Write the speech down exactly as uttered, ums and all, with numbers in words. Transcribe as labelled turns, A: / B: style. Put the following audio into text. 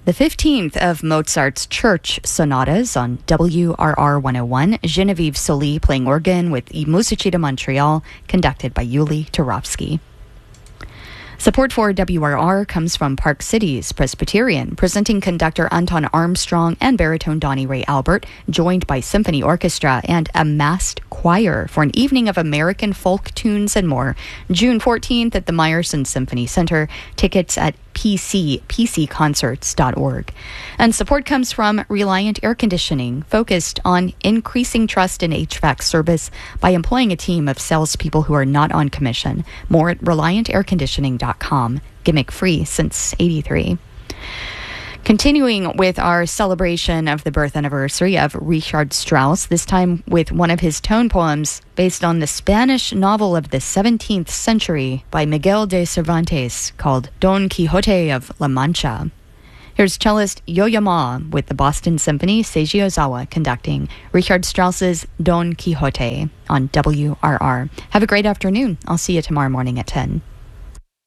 A: The fifteenth of Mozart's Church Sonatas on W R R one oh one. Genevieve Soli playing organ with I Musici de Montreal, conducted by Yuli Turovsky. Support for W R R comes from Park Cities Presbyterian, presenting conductor Anton Armstrong and baritone Donnie Ray Albert, joined by symphony orchestra and a massed choir for an evening of American folk tunes and more. June fourteenth at the Meyerson Symphony Center. Tickets at P C P C concerts dot org. And support comes from Reliant Air Conditioning, focused on increasing trust in H V A C service by employing a team of salespeople who are not on commission. More at reliant air conditioning dot com. Gimmick free since eighty-three. Continuing with our celebration of the birth anniversary of Richard Strauss, this time with one of his tone poems based on the Spanish novel of the seventeenth century by Miguel de Cervantes called Don Quixote of La Mancha. Here's cellist Yo-Yo Ma with the Boston Symphony, Seiji Ozawa conducting Richard Strauss's Don Quixote on W R R. Have a great afternoon. I'll see you tomorrow morning at ten.